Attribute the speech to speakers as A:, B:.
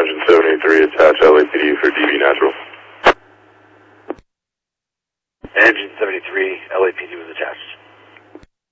A: engine 783, attach LAPD for DB natural.
B: Engine 73, LAPD was attached.